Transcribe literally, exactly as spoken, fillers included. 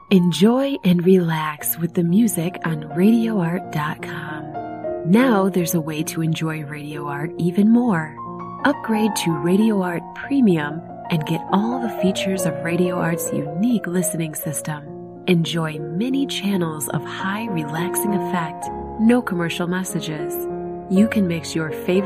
Enjoy and relax with the music on radio art dot com. Now there's a way to enjoy Radio Art even more. Upgrade to Radio Art Premium and get all the features of Radio Art's unique listening system. Enjoy many channels of high relaxing effect, no commercial messages. You can mix your favorite